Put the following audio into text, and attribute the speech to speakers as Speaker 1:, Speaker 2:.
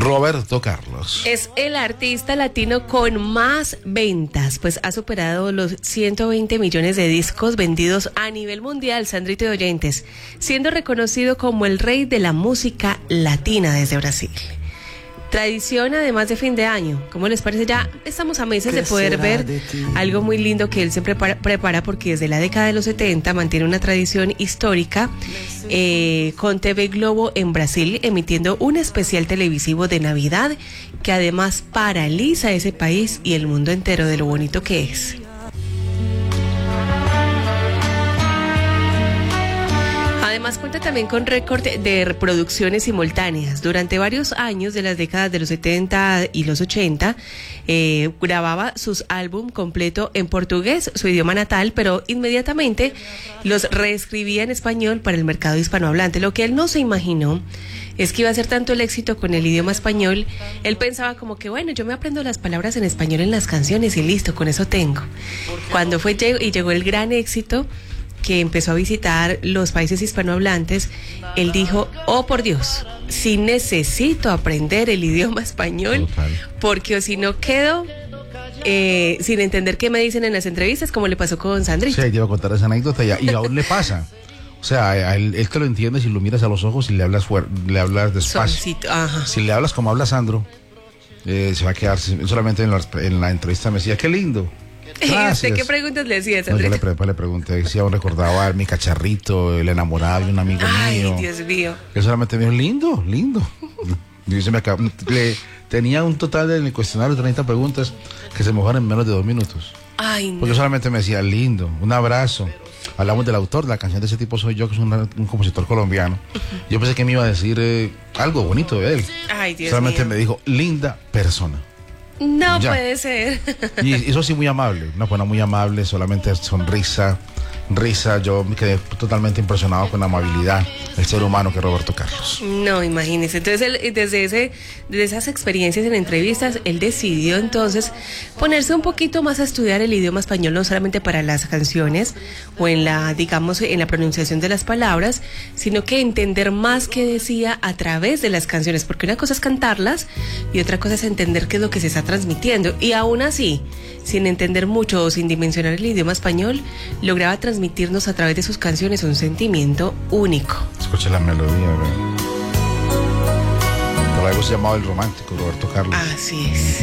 Speaker 1: Roberto Carlos.
Speaker 2: Es el artista latino con más ventas, pues ha superado los 120 millones de discos vendidos a nivel mundial, Sandrito de oyentes, siendo reconocido como el rey de la música latina desde Brasil. Tradición además de fin de año, ¿cómo les parece? Ya estamos a meses de poder ver algo muy lindo que él siempre prepara, porque desde la década de los 70 mantiene una tradición histórica con TV Globo en Brasil, emitiendo un especial televisivo de Navidad que además paraliza ese país y el mundo entero de lo bonito que es. Además cuenta también con récord de reproducciones simultáneas. Durante varios años de las décadas de los 70 y los 80, grababa sus álbum completo en portugués, su idioma natal, pero inmediatamente los reescribía en español para el mercado hispanohablante. Lo que él no se imaginó es que iba a ser tanto el éxito con el idioma español. Él pensaba como que, bueno, yo me aprendo las palabras en español en las canciones y listo, con eso tengo. Cuando llegó el gran éxito, que empezó a visitar los países hispanohablantes, él dijo, oh por Dios, sí necesito aprender el idioma español, porque o si no quedo sin entender qué me dicen en las entrevistas, como le pasó con Sandrito.
Speaker 1: Sí, te iba a contar esa anécdota y aún le pasa. O sea, a él te lo entiende si lo miras a los ojos y le hablas despacio. Si le hablas como habla Sandro, se va a quedar solamente en la entrevista. Me decía, qué lindo.
Speaker 2: ¿Y usted qué preguntas le hacía, Sandrito?
Speaker 1: No, yo le pregunté si aún recordaba a mi cacharrito, el enamorado de un amigo mío.
Speaker 2: Ay, Dios mío.
Speaker 1: Que solamente me dijo, lindo. Y tenía un total en el cuestionario de 30 preguntas que se mojaron en menos de 2 minutos.
Speaker 2: Ay, no.
Speaker 1: Porque solamente me decía, lindo, un abrazo. Hablamos del autor de la canción de Ese Tipo Soy Yo, que es un compositor colombiano. Yo pensé que me iba a decir algo bonito de él.
Speaker 2: Ay, Dios
Speaker 1: solamente
Speaker 2: mío.
Speaker 1: me dijo, linda persona.
Speaker 2: No
Speaker 1: ya.
Speaker 2: Puede ser.
Speaker 1: Y eso sí, muy amable, una persona muy amable, solamente risa. Yo me quedé totalmente impresionado con la amabilidad del ser humano que es Roberto Carlos.
Speaker 2: No, imagínese. Entonces, él, desde esas experiencias en entrevistas, él decidió entonces ponerse un poquito más a estudiar el idioma español, no solamente para las canciones o en la pronunciación de las palabras, sino que entender más qué decía a través de las canciones, porque una cosa es cantarlas y otra cosa es entender qué es lo que se está transmitiendo. Y aún así, sin entender mucho o sin dimensionar el idioma español, lograba transmitirnos a través de sus canciones un sentimiento único.
Speaker 1: Escucha la melodía, por algo se llamaba el romántico, Roberto Carlos.
Speaker 2: Así es.